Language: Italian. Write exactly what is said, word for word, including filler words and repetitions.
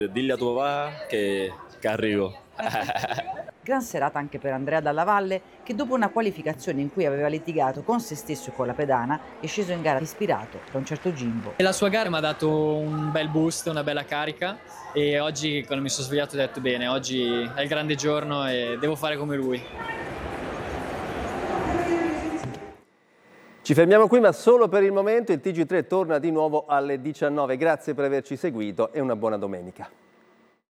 Digli a tuo papà che, che arrivo. Gran serata anche per Andrea Dalla Valle, che dopo una qualificazione in cui aveva litigato con se stesso e con la pedana, è sceso in gara ispirato da un certo Jimbo. E la sua gara mi ha dato un bel boost, una bella carica e oggi quando mi sono svegliato ho detto bene, oggi è il grande giorno e devo fare come lui. Ci fermiamo qui, ma solo per il momento. Il T G tre torna di nuovo alle diciannove. Grazie per averci seguito e una buona domenica.